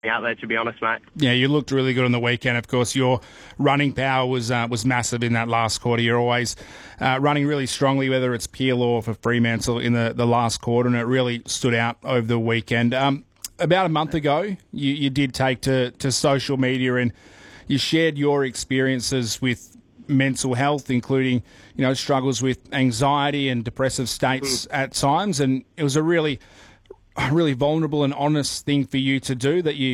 out there, to be honest, mate. Yeah, you looked really good on the weekend. Of course, your running power was massive in that last quarter. You're always running really strongly, whether it's Peel or for Fremantle in the last quarter, and it really stood out over the weekend. About a month ago, you did take to social media and you shared your experiences with mental health, including struggles with anxiety and depressive states at times, and it was a really vulnerable and honest thing for you to do, that you